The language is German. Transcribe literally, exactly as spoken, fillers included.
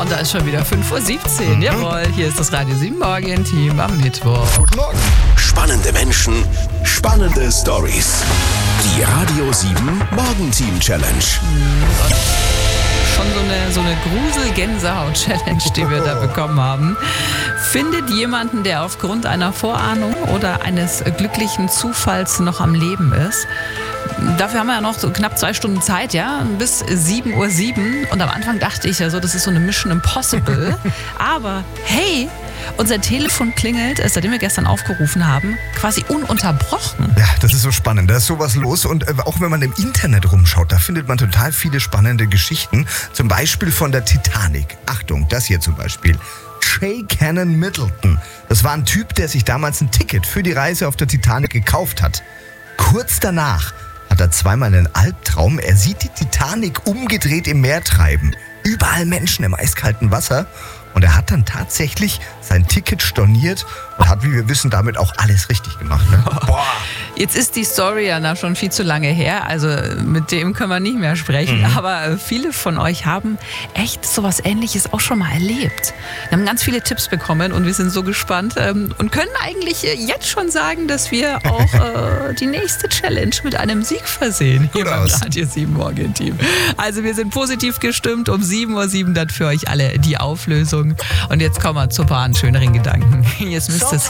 Und da ist schon wieder fünf Uhr siebzehn. Mhm. Jawohl, hier ist das Radio sieben Morgen-Team am Mittwoch. Guten Morgen. Spannende Menschen, spannende Stories. Die Radio sieben Morgen-Team-Challenge. Mhm. Schon so eine, so eine Grusel-Gänsehaut-Challenge, die wir da bekommen haben. Findet jemanden, der aufgrund einer Vorahnung oder eines glücklichen Zufalls noch am Leben ist. Dafür haben wir ja noch so knapp zwei Stunden Zeit, ja, bis sieben Uhr sieben. Und am Anfang dachte ich ja so, das ist so eine Mission Impossible. Aber hey, unser Telefon klingelt, seitdem wir gestern aufgerufen haben, quasi ununterbrochen. Ja, das ist so spannend. Da ist sowas los. Und äh, auch wenn man im Internet rumschaut, da findet man total viele spannende Geschichten. Zum Beispiel von der Titanic. Achtung, das hier zum Beispiel. Shay Cannon Middleton. Das war ein Typ, der sich damals ein Ticket für die Reise auf der Titanic gekauft hat. Kurz danach hat er zweimal einen Albtraum. Er sieht die Titanic umgedreht im Meer treiben. Überall Menschen im eiskalten Wasser. Und er hat dann tatsächlich sein Ticket storniert und hat, wie wir wissen, damit auch alles richtig gemacht. Ne? Boah. Jetzt ist die Story ja noch schon viel zu lange her, also mit dem können wir nicht mehr sprechen. Mhm. Aber viele von euch haben echt sowas Ähnliches auch schon mal erlebt. Wir haben ganz viele Tipps bekommen und wir sind so gespannt und können eigentlich jetzt schon sagen, dass wir auch äh, die nächste Challenge mit einem Sieg versehen hier beim Radio sieben Morgen-Team. Also wir sind positiv gestimmt, um sieben Uhr sieben dann für euch alle die Auflösung. Und jetzt kommen wir zu ein paar schöneren Gedanken. Jetzt müsste es